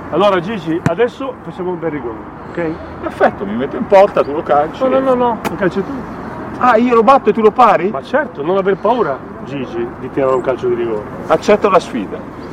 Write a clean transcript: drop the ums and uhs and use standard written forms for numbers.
Allora Gigi, adesso facciamo un bel rigore, ok? Perfetto, mi metto in porta, tu lo calci. No, lo calci tu. Ah, io lo batto e tu lo pari? Ma certo, non aver paura, Gigi, di tirare un calcio di rigore. Accetto la sfida.